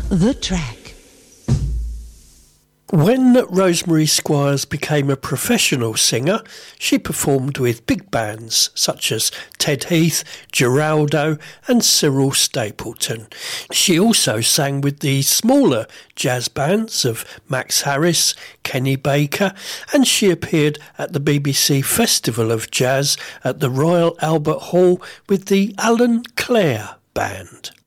The Track. When Rosemary Squires became a professional singer, she performed with big bands such as Ted Heath, Geraldo and Cyril Stapleton. She also sang with the smaller jazz bands of Max Harris, Kenny Baker, and she appeared at the BBC Festival of Jazz at the Royal Albert Hall with the Alan Clare Band.